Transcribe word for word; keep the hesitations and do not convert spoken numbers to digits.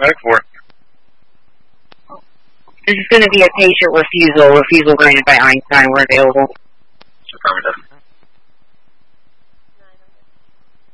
Medic four. This is going to be a patient refusal. Refusal granted by Einstein. We're available. Affirmative.